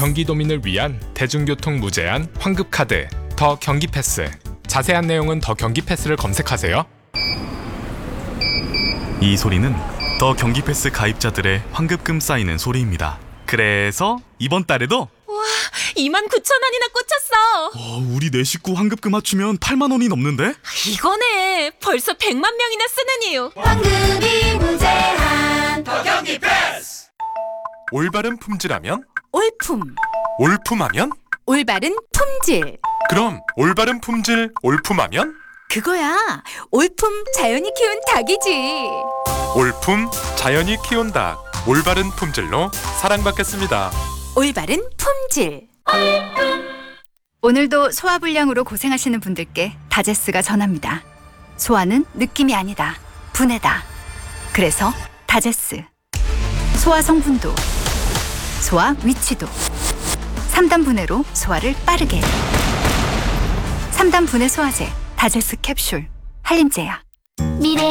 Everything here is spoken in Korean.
경기도민을 위한 대중교통 무제한 환급카드 더 경기패스. 자세한 내용은 더 경기패스를 검색하세요. 이 소리는 더 경기패스 가입자들의 환급금 쌓이는 소리입니다. 그래서 이번 달에도 29,000원이나 꽂혔어. 우리 네 식구 환급금 합치면 8만 원이 넘는데? 이거네. 벌써 100만 명이나 쓰는 이유. 환급이 무제한 더 경기 패스! 올바른 품질하면? 올품 올품하면? 올바른 품질 그럼 올바른 품질 올품하면? 그거야. 올품 자연이 키운 닭이지. 올품 자연이 키운 닭 올바른 품질로 사랑받겠습니다. 올바른 품질. 오늘도 소화불량으로 고생하시는 분들께 다제스가 전합니다. 소화는 느낌이 아니다. 분해다. 그래서 다제스. 소화 성분도, 소화 위치도. 3단 분해로 소화를 빠르게. 3단 분해 소화제 다제스 캡슐 한림제야. 미래